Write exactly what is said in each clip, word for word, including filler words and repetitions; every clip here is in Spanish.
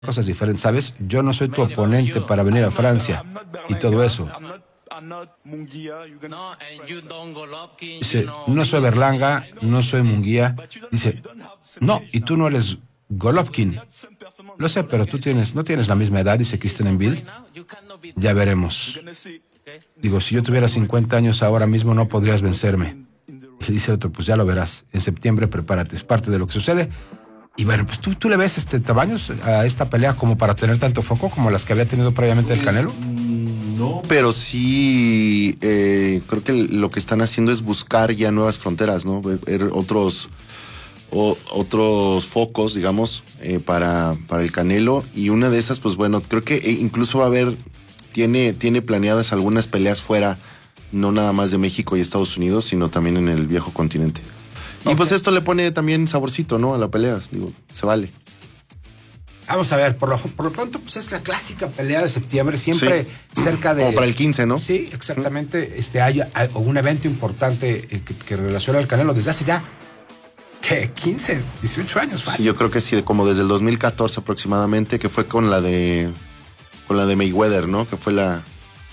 cosas diferentes, ¿sabes? Yo no soy tu oponente para venir a Francia y todo eso. Dice, no soy Berlanga, no soy Munguía. Dice, no, y tú no eres Golovkin. Lo sé, pero tú tienes, no tienes la misma edad, dice Christian Embiid. Ya veremos. Digo, si yo tuviera cincuenta años ahora mismo no podrías vencerme. Y le dice el otro, pues ya lo verás. En septiembre prepárate, es parte de lo que sucede. Y bueno, pues tú, tú le ves este tamaños a esta pelea como para tener tanto foco como las que había tenido previamente el Canelo. No, pero sí eh, creo que lo que están haciendo es buscar ya nuevas fronteras, ¿no? Ver otros o, otros focos, digamos, eh, para, para el Canelo. Y una de esas, pues bueno, creo que incluso va a haber, tiene, tiene planeadas algunas peleas fuera, no nada más de México y Estados Unidos, sino también en el viejo continente. Okay. Y pues esto le pone también saborcito, ¿no? A la pelea, digo, se vale. Vamos a ver, por lo, por lo pronto, pues es la clásica pelea de septiembre, siempre sí. cerca de... Como para el quince, ¿no? Sí, exactamente. Este, hay, hay un evento importante eh, que, que relaciona al Canelo desde hace ya, ¿qué? quince, dieciocho años, fácil. Sí, yo creo que sí, como desde el dos mil catorce aproximadamente, que fue con la de con la de Mayweather, ¿no? Que fue la...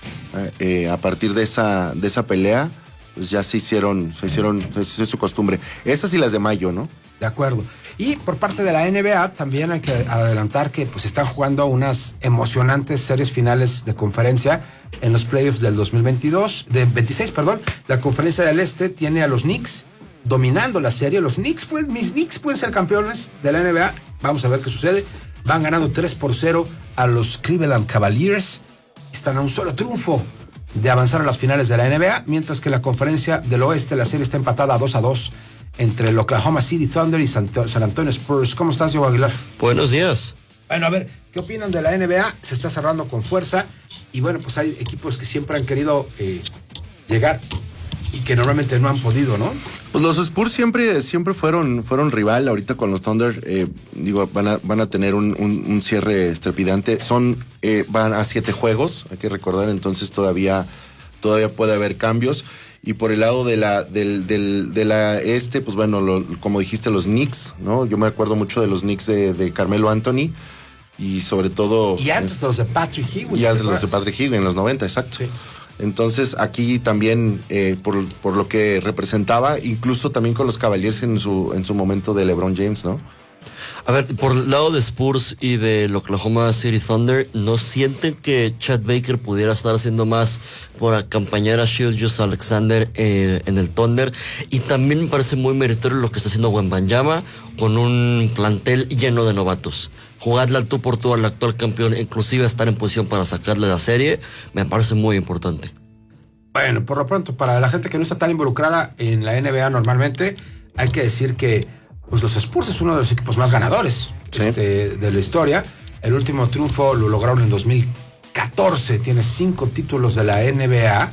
Eh, a partir de esa, de esa pelea, pues ya se hicieron, se hicieron, es, es su costumbre. Esas y las de mayo, ¿no? De acuerdo. Y por parte de la N B A también hay que adelantar que pues están jugando unas emocionantes series finales de conferencia en los playoffs del dos mil veintidós, de veintiséis, perdón. La conferencia del Este tiene a los Knicks dominando la serie. Los Knicks, pues, mis Knicks pueden ser campeones de la N B A. Vamos a ver qué sucede. Van ganando tres por cero a los Cleveland Cavaliers. Están a un solo triunfo de avanzar a las finales de la N B A, mientras que en la conferencia del Oeste la serie está empatada a dos a dos entre el Oklahoma City Thunder y San, San Antonio Spurs. ¿Cómo estás, Diego Aguilar? Buenos días. Bueno, a ver, ¿qué opinan de la N B A? Se está cerrando con fuerza y bueno, pues hay equipos que siempre han querido eh, llegar y que normalmente no han podido, ¿no? Pues los Spurs siempre, siempre fueron, fueron rival. Ahorita con los Thunder, eh, digo, van a, van a tener un, un, un cierre estrepidante. Son, eh, van a siete juegos, hay que recordar, entonces todavía, todavía puede haber cambios. Y por el lado de la, del, del, de la este, pues bueno, lo, como dijiste, los Knicks, ¿no? Yo me acuerdo mucho de los Knicks de, de Carmelo Anthony y sobre todo... Y antes de los de Patrick Ewing. Y antes de los de Patrick Ewing, en los noventa, exacto. Sí. Entonces aquí también, eh, por, por lo que representaba, incluso también con los Cavaliers en su, en su momento de LeBron James, ¿no? A ver, por el lado de Spurs y del Oklahoma City Thunder, ¿no sienten que Chet Baker pudiera estar haciendo más por acompañar a Shai Gilgeous-Alexander eh, en el Thunder? Y también me parece muy meritorio lo que está haciendo Wembanyama con un plantel lleno de novatos. Jugarle al tú por tú al actual campeón, inclusive estar en posición para sacarle la serie, me parece muy importante. Bueno, por lo pronto, para la gente que no está tan involucrada en la N B A normalmente, hay que decir que pues los Spurs es uno de los equipos más ganadores sí. este, de la historia. El último triunfo lo lograron en dos mil catorce. Tiene cinco títulos de la N B A.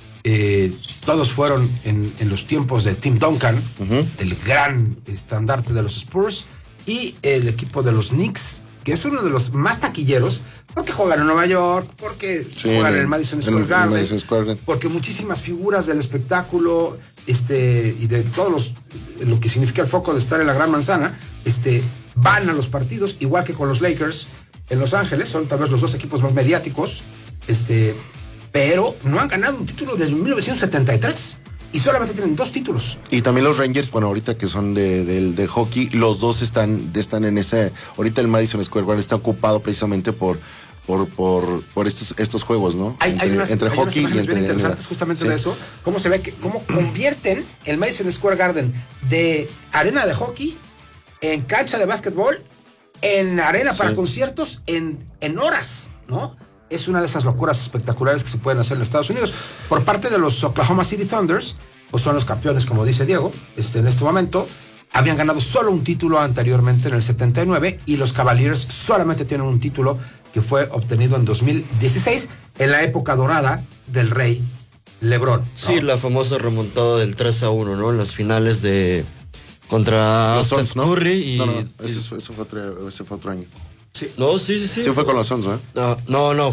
Eh, todos fueron en, en los tiempos de Tim Duncan, uh-huh. el gran estandarte de los Spurs. Y el equipo de los Knicks, que es uno de los más taquilleros, porque juegan en Nueva York, porque sí, juegan en el Madison Square Garden, Madison Square Garden, porque muchísimas figuras del espectáculo este y de todos los lo que significa el foco de estar en la Gran Manzana, este van a los partidos, igual que con los Lakers en Los Ángeles, son tal vez los dos equipos más mediáticos, este, pero no han ganado un título desde mil novecientos setenta y tres. Y solamente tienen dos títulos. Y también los Rangers, bueno, ahorita que son de, de, de hockey, los dos están, están en ese... Ahorita el Madison Square Garden está ocupado precisamente por, por, por, por estos, estos juegos, ¿no? Hay, entre hay unas, entre hay hockey unas y entre... bien interesantes justamente sí. de eso. Cómo se ve que... Cómo convierten el Madison Square Garden de arena de hockey en cancha de básquetbol, en arena para sí. conciertos, en, en horas, ¿no? Es una de esas locuras espectaculares que se pueden hacer en Estados Unidos. Por parte de los Oklahoma City Thunders, pues son los campeones, como dice Diego, este, en este momento. Habían ganado solo un título anteriormente en el setenta y nueve y los Cavaliers solamente tienen un título que fue obtenido en dos mil dieciséis, en la época dorada del rey LeBron, ¿no? Sí, la famosa remontada del tres a uno, ¿no? En las finales de... contra los Steph Suns, ¿no? Curry y... No, no, ese, fue, ese, fue otro, ese fue otro año. Sí. No, sí, sí, sí. Sí fue con los Suns, ¿eh? No, no, no,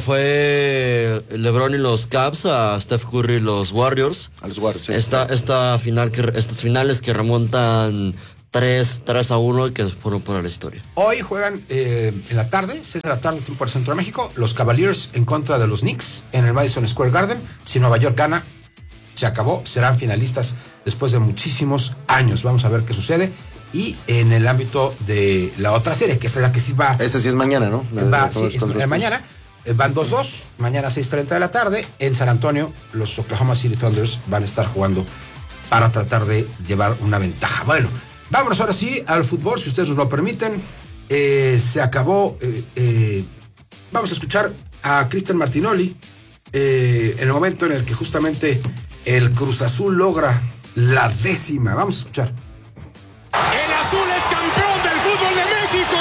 fue LeBron y los Cavs, a Steph Curry y los Warriors. A los Warriors, sí. Esta, esta final que, estas finales que remontan tres a uno y que fueron para la historia. Hoy juegan eh, en la tarde, seis de la tarde, tiempo del Centro de México, los Cavaliers en contra de los Knicks en el Madison Square Garden. Si Nueva York gana, se acabó, serán finalistas después de muchísimos años. Vamos a ver qué sucede. Y en el ámbito de la otra serie, que es la que sí va... Esa sí es mañana, ¿no? La va, sí, es, es mañana. Van dos dos, mañana a seis treinta de la tarde. En San Antonio, los Oklahoma City Thunders van a estar jugando para tratar de llevar una ventaja. Bueno, vámonos ahora sí al fútbol, si ustedes nos lo permiten. Eh, se acabó. Eh, eh, vamos a escuchar a Cristian Martinoli eh, en el momento en el que justamente el Cruz Azul logra la décima. Vamos a escuchar. El azul es campeón del fútbol de México.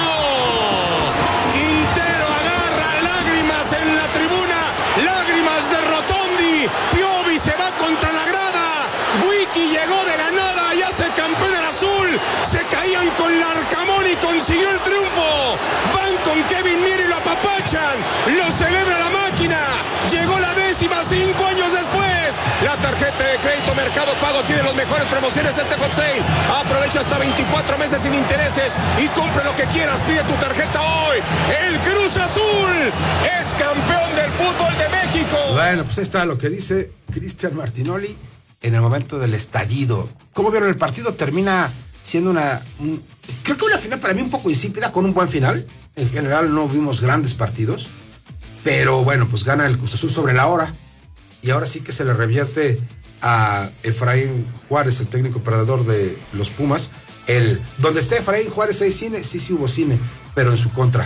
Quintero agarra lágrimas en la tribuna, lágrimas de Rotondi. Piovi se va contra la grada. Wiki llegó de la nada y hace campeón el azul. Se caían con Larcamón y consiguió el triunfo. Van con Kevin Mier y lo apapachan. Lo celebra la máquina. Llegó la décima cinco años después. La tarjeta de crédito Mercado Pago tiene las mejores promociones este hot sale. Aprovecha hasta veinticuatro meses sin intereses y compra lo que quieras. Pide tu tarjeta hoy. El Cruz Azul es campeón del fútbol de México. Bueno, pues ahí está lo que dice Cristian Martinoli en el momento del estallido. ¿Cómo vieron el partido? Termina siendo una... Un, creo que una final para mí un poco insípida, con un buen final. En general no vimos grandes partidos. Pero bueno, pues gana el Cruz Azul sobre la hora. Y ahora sí que se le revierte a Efraín Juárez, el técnico perdedor de los Pumas. El, donde esté Efraín Juárez hay cine, sí, sí hubo cine, pero en su contra.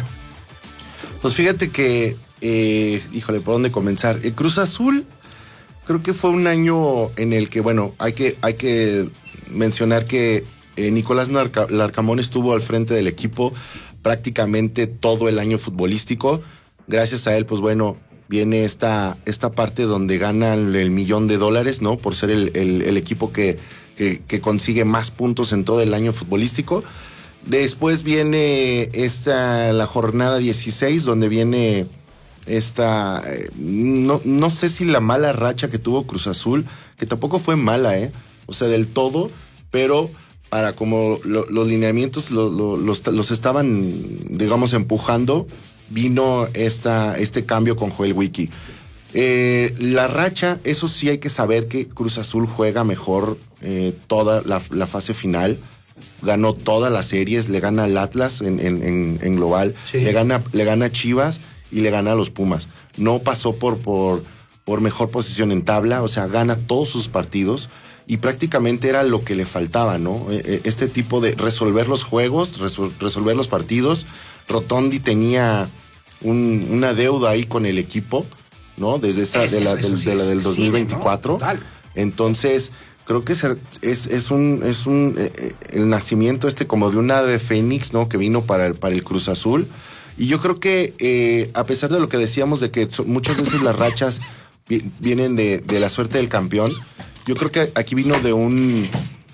Pues fíjate que, eh, híjole, ¿por dónde comenzar? El Cruz Azul creo que fue un año en el que, bueno, hay que, hay que mencionar que eh, Nicolás Larca, Larcamón estuvo al frente del equipo prácticamente todo el año futbolístico. Gracias a él, pues bueno, viene esta, esta parte donde ganan el millón de dólares, ¿no? Por ser el, el, el equipo que, que, que consigue más puntos en todo el año futbolístico. Después viene esta, la jornada dieciséis, donde viene esta, eh, no, no sé si la mala racha que tuvo Cruz Azul, que tampoco fue mala, ¿eh? O sea, del todo, pero para como lo, los lineamientos lo, lo, los, los estaban, digamos, empujando, vino esta, este cambio con Joel Wiki. Eh, la racha, eso sí hay que saber que Cruz Azul juega mejor eh, toda la, la fase final. Ganó todas las series, le gana al Atlas en, en, en, en global, sí. le gana, le gana a Chivas y le gana a los Pumas. No pasó por, por, por mejor posición en tabla, o sea, gana todos sus partidos y prácticamente era lo que le faltaba, ¿no? Este tipo de resolver los juegos, resol, resolver los partidos. Rotondi tenía un, una deuda ahí con el equipo, ¿no? Desde esa es, de, la, del, sí, de la del dos mil veinticuatro. Sí, ¿no? Entonces, creo que es, es, es un, es un eh, el nacimiento este como de un ave fénix, ¿no? Que vino para el, para el Cruz Azul. Y yo creo que eh, a pesar de lo que decíamos de que muchas veces las rachas vi, vienen de, de la suerte del campeón, yo creo que aquí vino de un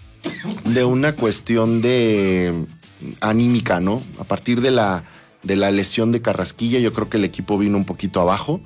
de una cuestión de anímica, ¿no? A partir de la de la lesión de Carrasquilla, yo creo que el equipo vino un poquito abajo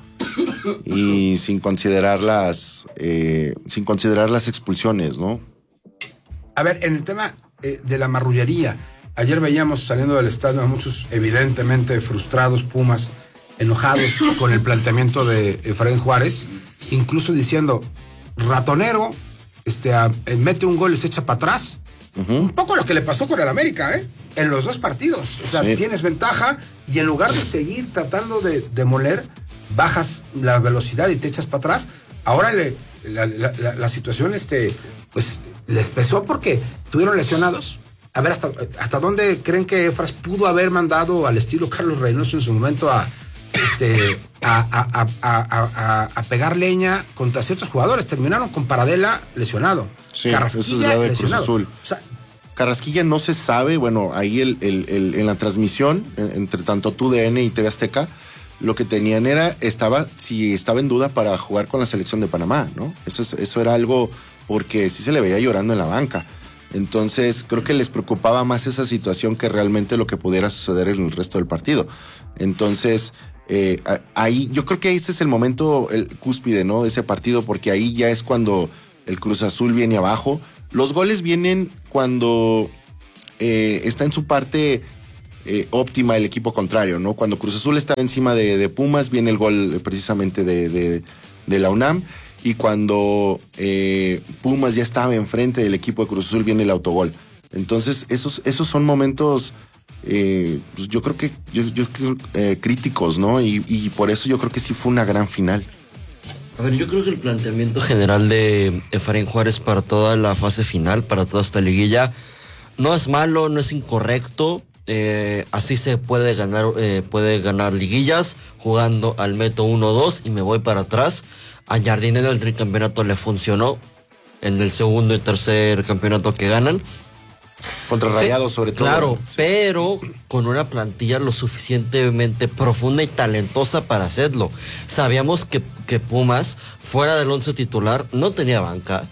y sin considerar las eh, sin considerar las expulsiones, ¿no? A ver, en el tema eh, de la marrullería, ayer veíamos saliendo del estadio a muchos evidentemente frustrados Pumas, enojados con el planteamiento de Efraín Juárez, incluso diciendo, ratonero, este, a, mete un gol y se echa para atrás. Uh-huh. Un poco lo que le pasó con el América, ¿eh? En los dos partidos. O sea, sí. Tienes ventaja y en lugar de seguir tratando de demoler, bajas la velocidad y te echas para atrás. Ahora le, la, la, la, la situación este, pues, les pesó porque tuvieron lesionados. A ver, ¿hasta, hasta dónde creen que Efras pudo haber mandado al estilo Carlos Reynoso en su momento a, este, a, a, a, a, a, a pegar leña contra ciertos jugadores? Terminaron con Paradela lesionado. Sí, Carrasquilla eso es de Cruz Azul. O sea, Carrasquilla no se sabe, bueno, ahí el, el, el, en la transmisión, entre tanto T U D N y T V Azteca, lo que tenían era, estaba, si estaba en duda para jugar con la selección de Panamá, ¿no? Eso, es, eso era algo porque sí se le veía llorando en la banca. Entonces, creo que les preocupaba más esa situación que realmente lo que pudiera suceder en el resto del partido. Entonces, eh, ahí, yo creo que este es el momento, el cúspide, ¿no? De ese partido, porque ahí ya es cuando el Cruz Azul viene abajo. Los goles vienen cuando eh, está en su parte eh, óptima el equipo contrario, ¿no? Cuando Cruz Azul estaba encima de, de Pumas, viene el gol precisamente de, de, de la UNAM, y cuando eh, Pumas ya estaba enfrente del equipo de Cruz Azul, viene el autogol. Entonces, esos, esos son momentos, eh, pues yo creo que yo, yo creo, eh, críticos, ¿no? Y, y por eso yo creo que sí fue una gran final. A ver, yo creo que el planteamiento general de Efraín Juárez para toda la fase final, para toda esta liguilla, no es malo, no es incorrecto. Eh, así se puede ganar, eh, puede ganar liguillas jugando al método uno dos, y me voy para atrás. A Jardine en el tricampeonato le funcionó, en el segundo y tercer campeonato que ganan. Contra Rayados, sobre todo. Claro, pero con una plantilla lo suficientemente profunda y talentosa para hacerlo. Sabíamos que, que Pumas, fuera del once titular, no tenía banca.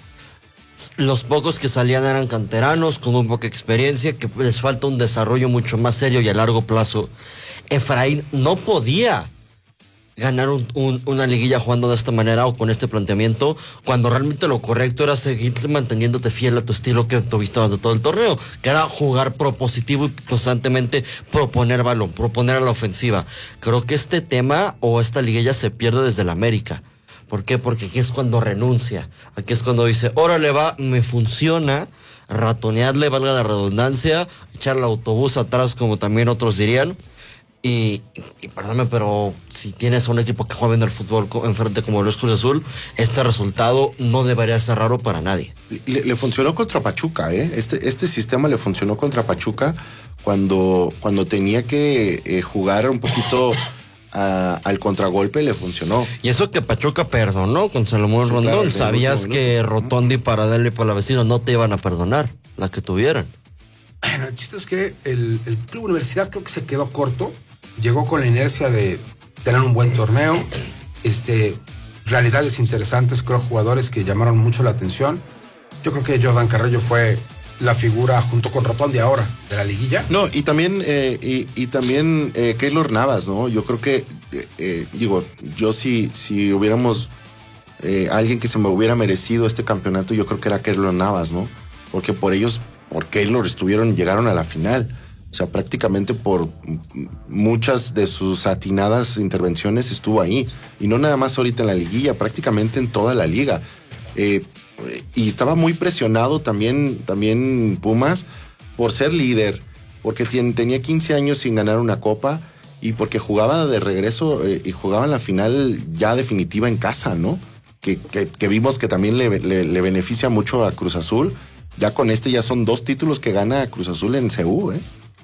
Los pocos que salían eran canteranos, con un poca experiencia, que les falta un desarrollo mucho más serio y a largo plazo. Efraín no podía ganar un, un, una liguilla jugando de esta manera o con este planteamiento, cuando realmente lo correcto era seguir manteniéndote fiel a tu estilo que tuviste durante todo el torneo, que era jugar propositivo y constantemente proponer balón, proponer a la ofensiva. Creo que este tema o esta liguilla se pierde desde el América. ¿Por qué? Porque aquí es cuando renuncia, aquí es cuando dice, órale va, me funciona, ratonearle, valga la redundancia, echar el autobús atrás, como también otros dirían. Y, y perdóname, pero si tienes un equipo que juega bien el fútbol enfrente como los Cruz Azul, este resultado no debería ser raro para nadie. Le, le funcionó contra Pachuca, ¿eh? Este, este sistema le funcionó contra Pachuca cuando, cuando tenía que eh, jugar un poquito a, al contragolpe, le funcionó. Y eso que Pachuca perdonó con Salomón sí, Rondón. Claro, sabías que Rotondi, Paradela y Palavecino no te iban a perdonar la que tuvieran. Bueno, el chiste es que el, el Club Universidad creo que se quedó corto. Llegó con la inercia de tener un buen torneo, este, realidades interesantes, creo, jugadores que llamaron mucho la atención. Yo creo que Jordan Carrillo fue la figura junto con Rotondi ahora de la liguilla. No, y también eh, y, y también eh, Keylor Navas, ¿no? Yo creo que, eh, eh, digo, yo si, si hubiéramos eh, alguien que se me hubiera merecido este campeonato, yo creo que era Keylor Navas, ¿no? Porque por ellos, por Keylor estuvieron, llegaron a la final. O sea, prácticamente por muchas de sus atinadas intervenciones estuvo ahí. Y no nada más ahorita en la liguilla, prácticamente en toda la liga. Eh, y estaba muy presionado también, también Pumas por ser líder, porque tiene, tenía quince años sin ganar una copa y porque jugaba de regreso eh, y jugaba en la final ya definitiva en casa, ¿no? Que, que, que vimos que también le, le, le beneficia mucho a Cruz Azul. Ya con este ya son dos títulos que gana Cruz Azul en C U, ¿eh?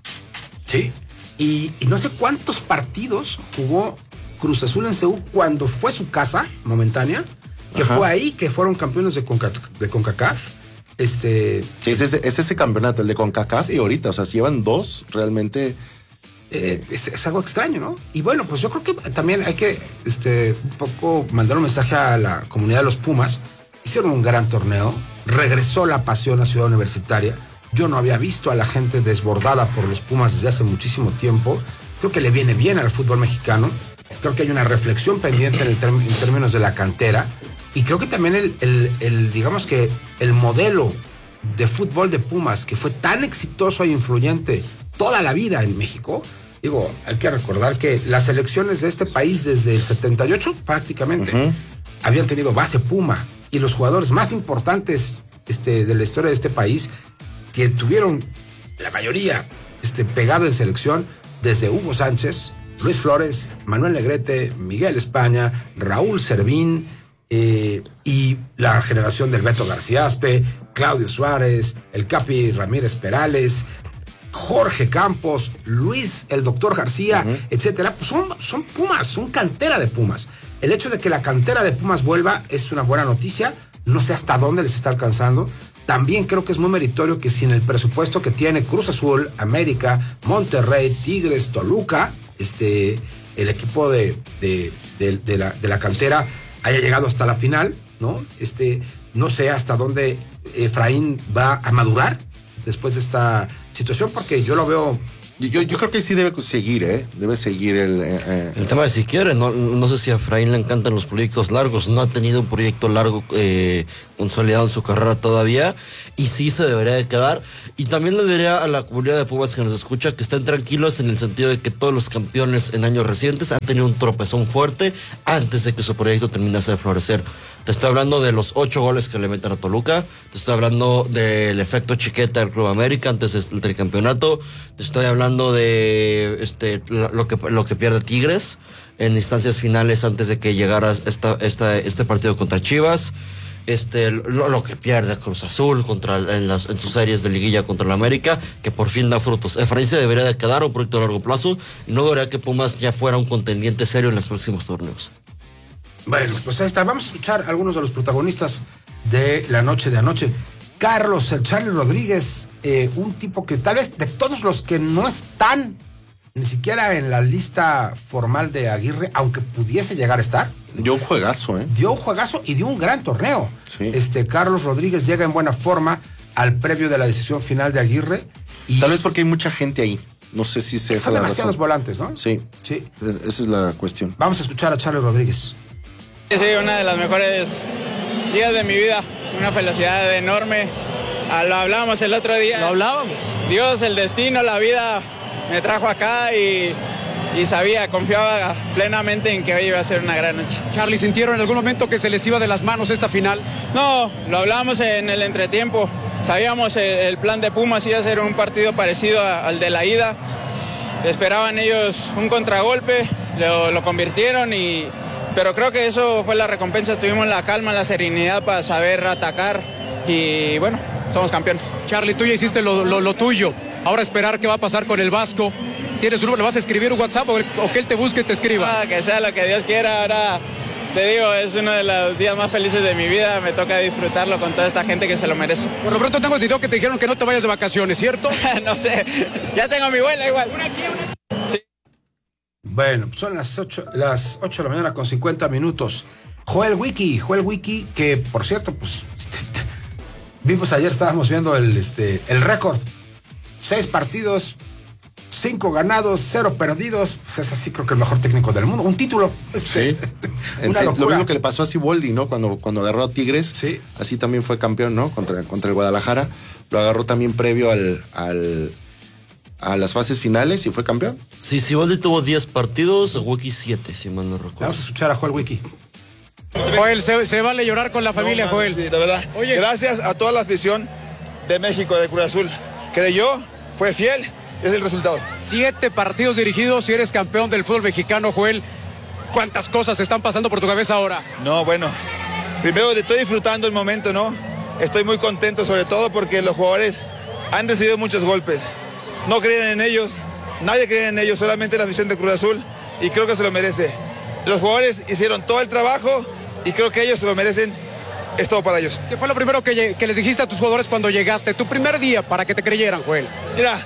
Sí, y, y no sé cuántos partidos jugó Cruz Azul en C U cuando fue su casa momentánea, que Ajá. fue ahí que fueron campeones de, Conca, de CONCACAF. Este, sí, es ese, es ese campeonato, el de CONCACAF, sí. Y ahorita, o sea, si llevan dos realmente. Eh, es, es algo extraño, ¿no? Y bueno, pues yo creo que también hay que este, un poco mandar un mensaje a la comunidad de los Pumas. Hicieron un gran torneo, regresó la pasión a Ciudad Universitaria. Yo no había visto a la gente desbordada por los Pumas desde hace muchísimo tiempo. Creo que le viene bien al fútbol mexicano. Creo que hay una reflexión pendiente en, el term- en términos de la cantera. Y creo que también el, el, el, digamos que el modelo de fútbol de Pumas, que fue tan exitoso e influyente toda la vida en México. Digo, hay que recordar que las selecciones de este país desde el setenta y ocho prácticamente uh-huh. habían tenido base Puma. Y los jugadores más importantes este, de la historia de este país, que tuvieron la mayoría este, pegado en selección, desde Hugo Sánchez, Luis Flores, Manuel Negrete, Miguel España, Raúl Servín, eh, y la generación del Beto García Aspe, Claudio Suárez, el Capi Ramírez Perales, Jorge Campos, Luis, el doctor García, uh-huh. etcétera, pues son, son Pumas, son cantera de Pumas. El hecho de que la cantera de Pumas vuelva es una buena noticia. No sé hasta dónde les está alcanzando. También creo que es muy meritorio que sin el presupuesto que tiene Cruz Azul, América, Monterrey, Tigres, Toluca, este, el equipo de, de, de, de, la, de la cantera haya llegado hasta la final, ¿no? Este, no sé hasta dónde Efraín va a madurar después de esta situación, porque yo lo veo... Yo, yo creo que sí debe seguir, ¿eh? Debe seguir el... Eh, el tema de si quiere, no, no sé si a Efraín le encantan los proyectos largos, no ha tenido un proyecto largo eh, consolidado en su carrera todavía, y sí se debería de quedar. Y también le diría a la comunidad de Pumas que nos escucha que estén tranquilos en el sentido de que todos los campeones en años recientes han tenido un tropezón fuerte antes de que su proyecto terminase de florecer. Te estoy hablando de los ocho goles que le meten a Toluca, te estoy hablando del efecto Chiqueta del Club América antes del tricampeonato, te estoy hablando de este lo que, lo que pierde Tigres en instancias finales antes de que llegara esta, esta, este partido contra Chivas, este, lo, lo que pierde Cruz Azul contra, en, las, en sus series de liguilla contra el América, que por fin da frutos. Efraín se debería de quedar un proyecto a largo plazo y no debería que Pumas ya fuera un contendiente serio en los próximos torneos. Bueno, pues ahí está. Vamos a escuchar a algunos de los protagonistas de la noche de anoche. Carlos, el Charlie Rodríguez, eh, un tipo que tal vez de todos los que no están ni siquiera en la lista formal de Aguirre, aunque pudiese llegar a estar. Dio un juegazo, ¿eh? Dio un juegazo y dio un gran torneo. Sí. Este, Carlos Rodríguez llega en buena forma al previo de la decisión final de Aguirre. Y tal vez porque hay mucha gente ahí. No sé si se... Son demasiados volantes, ¿no? Sí. Sí. Esa es la cuestión. Vamos a escuchar a Charlie Rodríguez. Sí, una de las mejores días de mi vida. Una felicidad enorme. Lo hablábamos el otro día. Lo hablábamos. Dios, el destino, la vida me trajo acá y, y sabía, confiaba plenamente en que hoy iba a ser una gran noche. Charlie, ¿sintieron en algún momento que se les iba de las manos esta final? No, lo hablamos en el entretiempo. Sabíamos el, el plan de Pumas iba a ser un partido parecido a, al de la ida. Esperaban ellos un contragolpe, lo, lo convirtieron y... Pero creo que eso fue la recompensa. Tuvimos la calma, la serenidad para saber atacar y bueno, somos campeones. Charlie, tú ya hiciste lo, lo, lo tuyo. Ahora esperar qué va a pasar con el Vasco. ¿Tienes un número? ¿Le vas a escribir un WhatsApp o, o que él te busque y te escriba? Ah, que sea lo que Dios quiera. Ahora te digo, es uno de los días más felices de mi vida. Me toca disfrutarlo con toda esta gente que se lo merece. Por lo pronto tengo entendido que te dijeron que no te vayas de vacaciones, ¿cierto? No sé, ya tengo mi vuela igual. Sí. Bueno, pues son las ocho, las ocho de la mañana con cincuenta minutos. Joel Wiki, Joel Wiki, que por cierto, pues vimos ayer, estábamos viendo el, este, el récord. Seis partidos, cinco ganados, cero perdidos. Pues es así, creo que el mejor técnico del mundo. Un título. Sí. Una lo mismo que le pasó a Siboldi, ¿no? Cuando, cuando agarró a Tigres. Sí. Así también fue campeón, ¿no? Contra, contra el Guadalajara. Lo agarró también previo al, al, a las fases finales y fue campeón. Sí, Siboldi tuvo diez partidos, Wiki siete, si mal no recuerdo. Vamos a escuchar a Joel Wiki. Joel, se, se vale llorar con la familia, no, Joel. Sí, la verdad. Oye, gracias a toda la afición de México, de Cruz Azul. Creyó, fue fiel, es el resultado. Siete partidos dirigidos y eres campeón del fútbol mexicano, Joel. ¿Cuántas cosas están pasando por tu cabeza ahora? No, bueno, primero estoy disfrutando el momento, ¿no? Estoy muy contento, sobre todo porque los jugadores han recibido muchos golpes. No creen en ellos, nadie cree en ellos, solamente la afición de Cruz Azul, y creo que se lo merece. Los jugadores hicieron todo el trabajo y creo que ellos se lo merecen. Es todo para ellos. ¿Qué fue lo primero que, que les dijiste a tus jugadores cuando llegaste? Tu primer día para que te creyeran, Joel. Mira,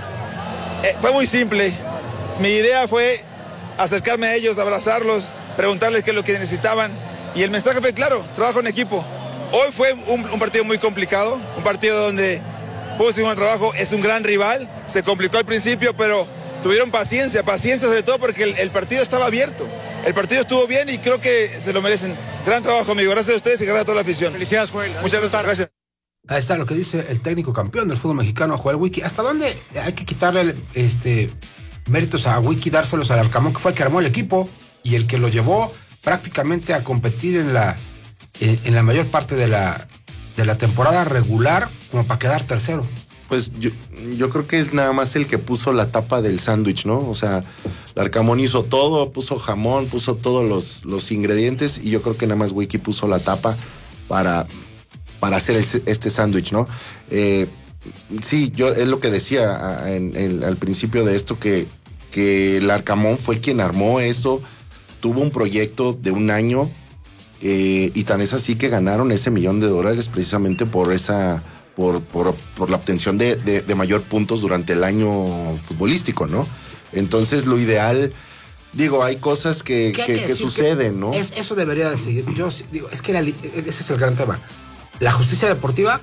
eh, fue muy simple. Mi idea fue acercarme a ellos, abrazarlos, preguntarles qué es lo que necesitaban. Y el mensaje fue claro, trabajo en equipo. Hoy fue un, un partido muy complicado, un partido donde Pumas hizo un trabajo, es un gran rival, se complicó al principio, pero tuvieron paciencia, paciencia sobre todo porque el, el partido estaba abierto. El partido estuvo bien y creo que se lo merecen. Gran trabajo, amigo. Gracias a ustedes y gracias a toda la afición. Felicidades, Joel. Muchas gracias. gracias. Ahí está lo que dice el técnico campeón del fútbol mexicano, Joel Wiki. ¿Hasta dónde hay que quitarle este, méritos a Wiki, dárselos al Arcamón, que fue el que armó el equipo y el que lo llevó prácticamente a competir en la, en, en la mayor parte de la, de la temporada regular como para quedar tercero? Pues yo, yo creo que es nada más el que puso la tapa del sándwich, ¿no? O sea, Larcamón hizo todo, puso jamón, puso todos los, los ingredientes y yo creo que nada más Wiki puso la tapa para, para hacer el, este sándwich, ¿no? Eh, sí, yo es lo que decía en, en, al principio de esto, que, que Larcamón fue el quien armó esto, tuvo un proyecto de un año eh, y tan es así que ganaron ese millón de dólares precisamente por esa... Por, por, por la obtención de, de, de mayor puntos durante el año futbolístico, ¿no? Entonces, lo ideal, digo, hay cosas que, que, que, que suceden, que ¿no? Es, eso debería de seguir. Yo digo, es que la, ese es el gran tema. La justicia deportiva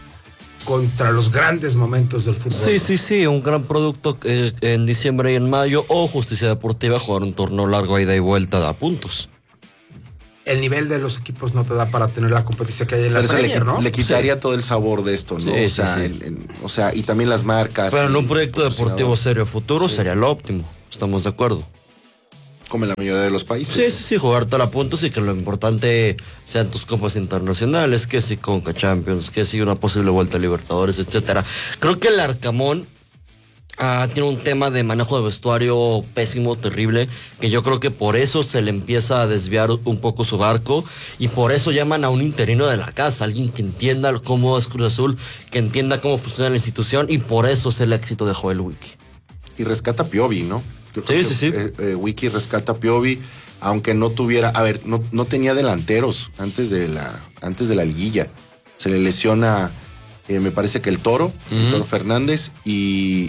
contra los grandes momentos del fútbol. Sí, sí, sí, un gran producto eh, en diciembre y en mayo, o justicia deportiva, jugar un torneo largo a ida y vuelta da puntos. el nivel de los equipos no te da para tener la competencia que hay en la Pero eso Premier, le, ¿no? le quitaría Sí. todo el sabor de esto, ¿no? Sí, o, sea, sí, sí. en- en- o sea, y también las marcas. Pero en y un proyecto deportivo patrocinadores, serio futuro Sí. sería lo óptimo. Estamos de acuerdo. como en la mayoría de los países. Sí, sí, sí, jugar toda la puntos y que lo importante sean tus copas internacionales, que si Conca Champions, que si una posible vuelta a Libertadores, etcétera. Creo que el Arcamón ah, tiene un tema de manejo de vestuario pésimo, terrible, que yo creo que por eso se le empieza a desviar un poco su barco y por eso llaman a un interino de la casa, alguien que entienda cómo es Cruz Azul, que entienda cómo funciona la institución y por eso es el éxito de Joel Wiki. Y rescata a Piovi, ¿no? Yo Sí, creo sí, que, sí. eh, eh, Wiki rescata a Piovi, aunque no tuviera, a ver, no, no tenía delanteros antes de la, antes de la liguilla. Se le lesiona, eh, me parece que el Toro, el Ujú. Toro Fernández y,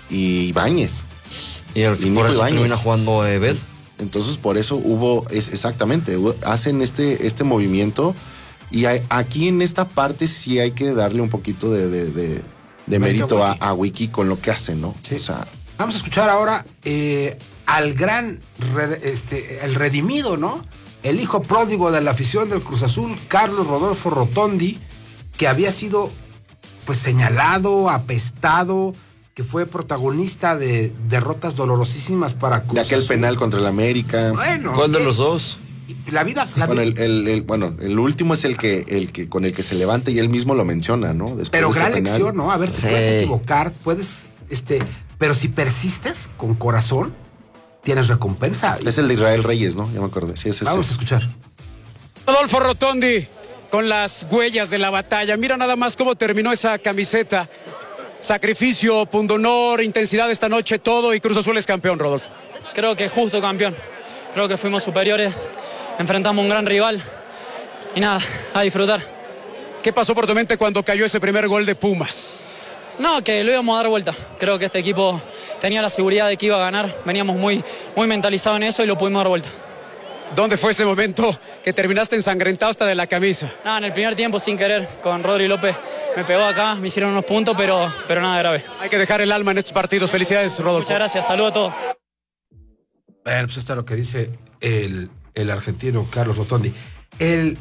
y Ibáñez. Y el Y que Nico por eso Ibáñez. termina jugando Ebed. Entonces, por eso hubo, es, exactamente, hu- hacen este, este movimiento y hay- aquí en esta parte sí hay que darle un poquito de, de, de- de Mérito mérito a a, Wiki. a Wiki con lo que hace, ¿no? Sí. O sea, Vamos a escuchar ahora eh, al gran, red- este, el redimido, ¿no? El hijo pródigo de la afición del Cruz Azul, Carlos Rodolfo Rotondi, que había sido pues señalado, apestado, que fue protagonista de derrotas dolorosísimas para Cruz de aquel Azul. penal contra el América. Bueno, ¿Cuál de que- los dos? La vida, la Bueno, vida- el, el- el- bueno, el último es el que, el que con el que se levanta y él mismo lo menciona, ¿no? Después pero de ese gran penal. lección, ¿no? A ver, te Sí. puedes equivocar, puedes, este, pero si persistes con corazón, tienes recompensa. Es el de Israel Reyes, ¿no? Ya me acordé. Sí, es ese. Vamos a escuchar. Rodolfo Rotondi con las huellas de la batalla. Mira nada más cómo terminó esa camiseta. Sacrificio, pundonor, intensidad esta noche, todo, y Cruz Azul es campeón, Rodolfo. Creo que justo campeón. Creo que fuimos superiores, enfrentamos a un gran rival y nada, a disfrutar. ¿Qué pasó por tu mente cuando cayó ese primer gol de Pumas? No, que lo íbamos a dar vuelta. Creo que este equipo tenía la seguridad de que iba a ganar. Veníamos muy, muy mentalizados en eso y lo pudimos dar vuelta. ¿Dónde fue ese momento que terminaste ensangrentado hasta de la camisa? Nada, en el primer tiempo sin querer, con Rodri López me pegó acá, me hicieron unos puntos, pero, pero nada grave. Hay que dejar el alma en estos partidos. Felicidades, Rodolfo. Muchas gracias, saludos a todos. Bueno, pues está lo que dice el, el argentino Carlos Rotondi. El,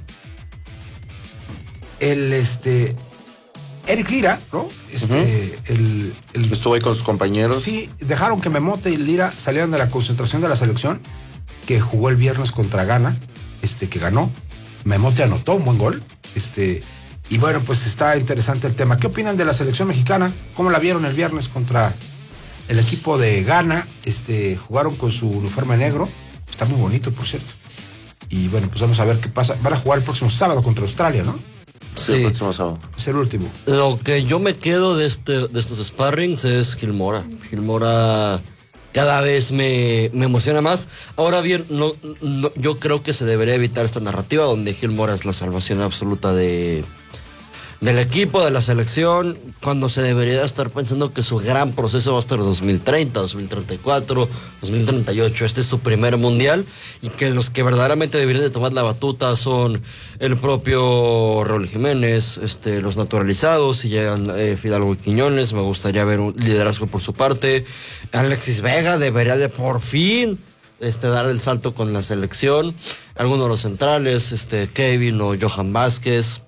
el, este, Eric Lira, ¿no? Este, el, el- Estuvo ahí con sus compañeros. sí, dejaron que Memote y Lira salieran de la concentración de la selección, que jugó el viernes contra Ghana, este, que ganó. Memote anotó un buen gol, este, y bueno, pues está interesante el tema. ¿Qué opinan de la selección mexicana? ¿Cómo la vieron el viernes contra el equipo de Ghana? Este, jugaron con su uniforme negro, está muy bonito, por cierto. Y bueno, pues vamos a ver qué pasa. Van a jugar el próximo sábado contra Australia, ¿no? Sí, el Sí. próximo sábado. Es el último. Lo que yo me quedo de, este, de estos sparrings es Gilmora. Gilmora cada vez me, me emociona más. Ahora bien, no, no- yo creo que se debería evitar esta narrativa donde Gilmora es la salvación absoluta de, del equipo, de la selección, cuando se debería estar pensando que su gran proceso va a estar dos mil treinta, dos mil treinta y cuatro, dos mil treinta y ocho. Este es su primer mundial y que los que verdaderamente deberían de tomar la batuta son el propio Raúl Jiménez, este, los naturalizados, si llegan eh, Fidalgo y Quiñones, me gustaría ver un liderazgo por su parte. Alexis Vega debería de por fin este, dar el salto con la selección. Algunos de los centrales, este, Kevin o Johan Vázquez.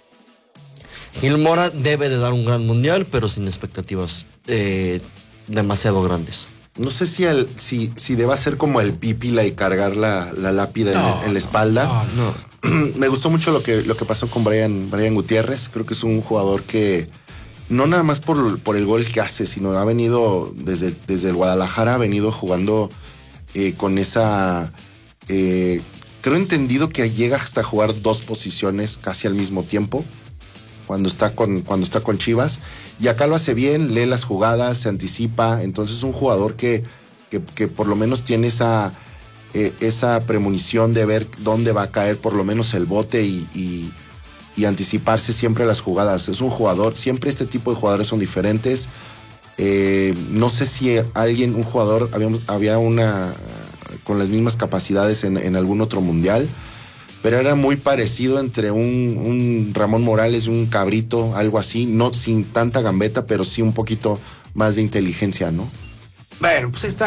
Gilmora debe de dar un gran mundial, pero sin expectativas eh, demasiado grandes. No sé si, el, si, si deba ser como el pípila y cargar la, la lápida en- No, en, la espalda. no, No. Me gustó mucho lo que, lo que pasó con Brian, Brian Gutiérrez. Creo que es un jugador que no nada más por, por el gol que hace, sino ha venido desde, desde el Guadalajara, ha venido jugando eh, con esa... eh, creo entendido que llega hasta jugar dos posiciones casi al mismo tiempo cuando está con, cuando está con Chivas. Y acá lo hace bien, lee las jugadas, se anticipa. Entonces es un jugador que, que, que por lo menos tiene esa, eh, esa premonición de ver dónde va a caer por lo menos el bote y, y, y anticiparse siempre a las jugadas. Es un jugador, siempre este tipo de jugadores son diferentes. Eh, no sé si alguien, un jugador, había, había una con las mismas capacidades en, en algún otro mundial, pero era muy parecido entre un, un Ramón Morales y un Cabrito, algo así, no sin tanta gambeta, pero sí un poquito más de inteligencia, ¿no? Bueno, pues ahí está.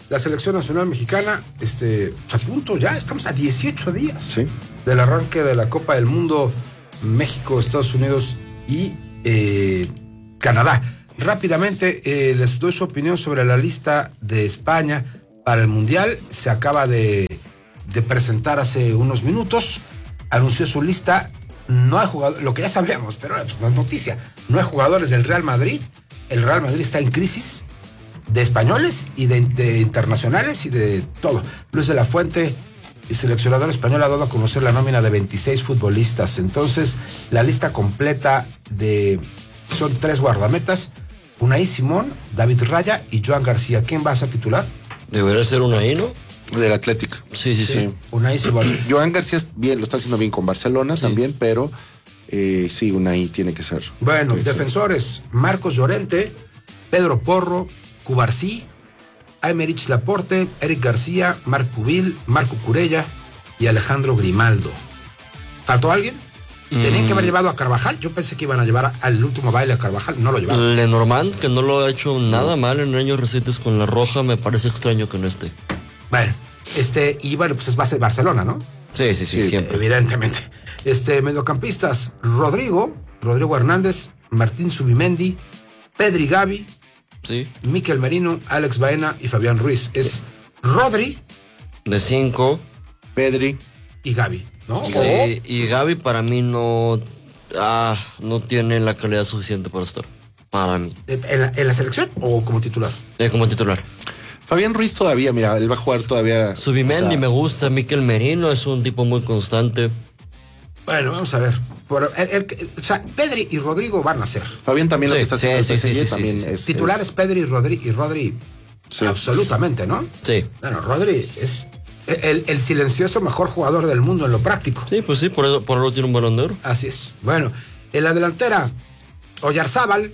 la selección nacional mexicana, este, a punto ya, estamos a dieciocho días sí. del arranque de la Copa del Mundo, México, Estados Unidos y eh, Canadá. Rápidamente eh, les doy su opinión sobre la lista de España para el Mundial. Se acaba de, de presentar hace unos minutos, anunció su lista. No hay jugadores, lo que ya sabíamos, pero pues, no es noticia, no hay jugadores del Real Madrid. El Real Madrid está en crisis de españoles y de, de internacionales y de todo. Luis de la Fuente, el seleccionador español, ha dado a conocer la nómina de veintiséis futbolistas. Entonces, la lista completa de son tres guardametas: Unai Simón, David Raya y Joan García. ¿Quién va a ser titular? Debería ser Unai, ¿no? Del Atlético. Sí, sí, sí. sí. Unai Simón. Joan García bien, lo está haciendo bien con Barcelona sí. también, pero eh, sí, Unai tiene que ser. Bueno, que defensores: ser. Marcos Llorente, Pedro Porro, Cubarsí, Aymeric Laporte, Eric García, Marc Pubil, Marco Curella y Alejandro Grimaldo. ¿Faltó alguien? Mm. Tenían que haber llevado a Carvajal. Yo pensé que iban a llevar al último baile a Carvajal. No lo llevaron. Lenormand, que no lo ha hecho nada mal en años recientes con la Roja, me parece extraño que no esté. Bueno, este, y bueno, pues es base de Barcelona, ¿no? Sí, sí, sí, sí siempre. Evidentemente. Este, mediocampistas: Rodrigo, Rodrigo Hernández, Martín Zubimendi, Pedri Gavi, sí. Mikel Merino, Alex Baena y Fabián Ruiz. Es Rodri de cinco, Pedri y Gavi, ¿no? Sí, o... y Gavi para mí no, ah, no tiene la calidad suficiente para estar. Para mí. ¿En la, en la selección o como titular? Eh, como titular. Fabián Ruiz todavía, mira, él va a jugar todavía. Zubimendi o sea, me gusta, Mikel Merino es un tipo muy constante. Bueno, vamos a ver. Por el, el, o sea, Pedri y Rodrigo van a ser. Fabián también sí, lo que está haciendo sí, el sí, P S G sí, también sí, sí, es... Titulares es... Pedri y Rodri, y Rodri sí. absolutamente, ¿no? Sí. Bueno, Rodri es el, el silencioso mejor jugador del mundo en lo práctico. Sí, pues sí, por eso, por eso tiene un Balón de Oro. Así es. Bueno, en la delantera, Oyarzábal.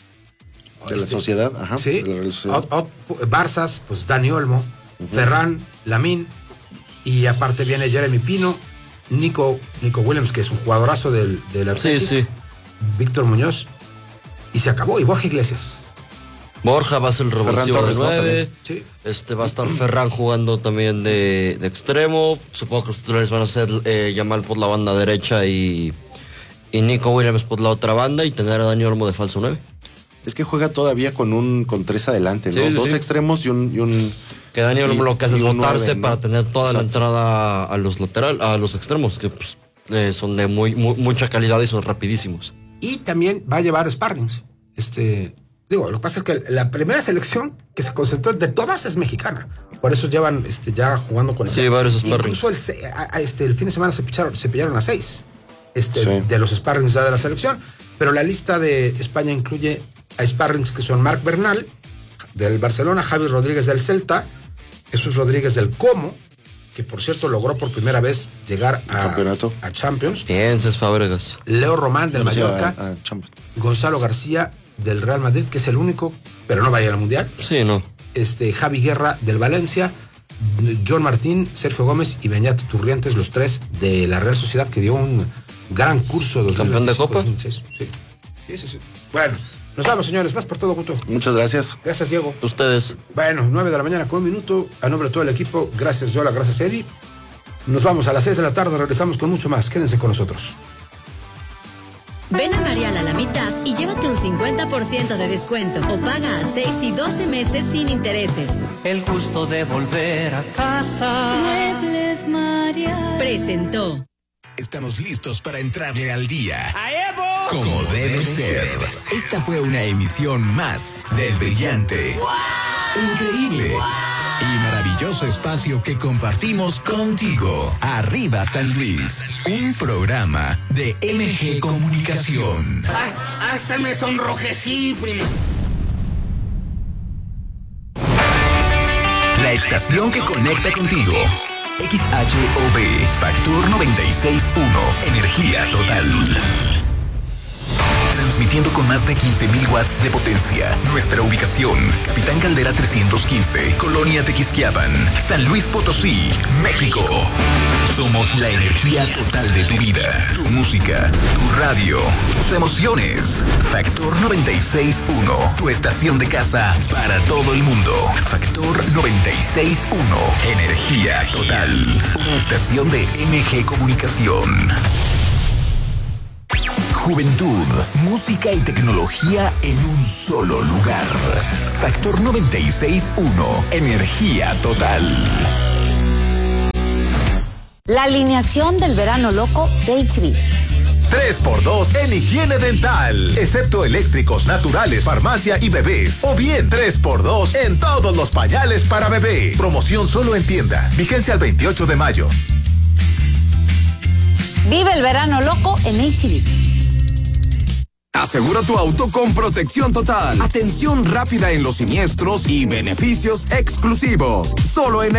De la sociedad, ajá. Sí. De la sociedad. O, o, Barzas, pues Dani Olmo, uh-huh. Ferran, Lamine, y aparte viene Jeremy Pino, Nico, Nico Williams, que es un jugadorazo del, del Atlético. Sí, sí. Víctor Muñoz, y se acabó. Y Borja Iglesias. Borja va a ser el revulsivo de nueve. Sí. Este, va a estar Ferran jugando también de, de extremo. Supongo que los titulares van a ser eh, Yamal por la banda derecha y, y Nico Williams por la otra banda, y tener a Dani Olmo de falso nueve. Es que juega todavía con un con tres adelante, ¿no? Sí, Dos sí. extremos y un, y un que Dani Olmo lo que hace es botarse nueve, ¿no? Para tener toda Exacto. la entrada a los lateral, a los extremos, que pues, eh, son de muy, muy mucha calidad y son rapidísimos. Y también va a llevar sparrings. Este, digo, lo que pasa es que la primera selección que se concentró de todas es mexicana. Por eso llevan este, ya jugando con sí, varios sparrings. Incluso el, a, a este, el fin de semana se picharon, se pillaron a seis este, sí. de los sparrings ya de la selección. Pero la lista de España incluye a sparrings que son Marc Bernal del Barcelona, Javi Rodríguez del Celta, Jesús Rodríguez del Como, que por cierto logró por primera vez llegar a, campeonato. a Champions. Bien, Cés Fábregas. Leo Román del no Mallorca, a, a Gonzalo García del Real Madrid, que es el único, pero no va a ir al Mundial. Sí, no. Este, Javi Guerra del Valencia, John Martín, Sergio Gómez y Beñat Turrientes, los tres de la Real Sociedad, que dio un gran curso. ¿Campeón de Copa? Sí, sí, sí, sí. Bueno, nos vamos, señores. Gracias por todo, Guto. Muchas gracias. Gracias, Diego. Ustedes. Bueno, nueve de la mañana con un minuto. A nombre de todo el equipo, gracias, Yola, gracias, Eddie. Nos vamos a las seis de la tarde. Regresamos con mucho más. Quédense con nosotros. Ven a Marial a la mitad y llévate un cincuenta por ciento de descuento o paga a seis y doce meses sin intereses. El gusto de volver a casa. Muebles Marial presentó. Estamos listos para entrarle al día. Como debe ser. Esta fue una emisión más del brillante, increíble y maravilloso espacio que compartimos contigo. Arriba San Luis, un programa de M G Comunicación. Ay, hasta me sonrojecí, primo. La estación que conecta contigo. X H O B, Factor noventa y seis punto uno, energía total. transmitiendo con más de quince mil watts de potencia. Nuestra ubicación, Capitán Caldera trescientos quince, Colonia Tequisquiapan, San Luis Potosí, México. Somos la energía total de tu vida, tu música, tu radio, tus emociones. Factor noventa y seis punto uno, tu estación de casa para todo el mundo. Factor noventa y seis punto uno, energía total. Una estación de M G Comunicación. Juventud, música y tecnología en un solo lugar. Factor noventa y seis punto uno, energía total. La alineación del verano loco de H B. tres por dos en higiene dental, excepto eléctricos, naturales, farmacia y bebés. O bien tres por dos en todos los pañales para bebé. Promoción solo en tienda. Vigencia el veintiocho de mayo. Vive el verano loco en H B. Asegura tu auto con protección total, atención rápida en los siniestros y beneficios exclusivos. Solo en